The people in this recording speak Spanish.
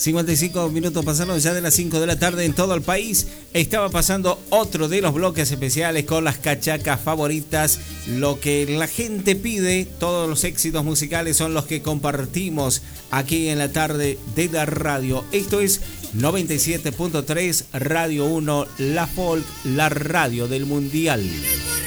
55 minutos pasaron ya de las 5 de la tarde en todo el país. Estaba pasando otro de los bloques especiales con las cachacas favoritas. Lo que la gente pide, todos los éxitos musicales son los que compartimos aquí en la tarde de la radio. Esto es 97.3 Radio 1, La Folk, la radio del Mundial.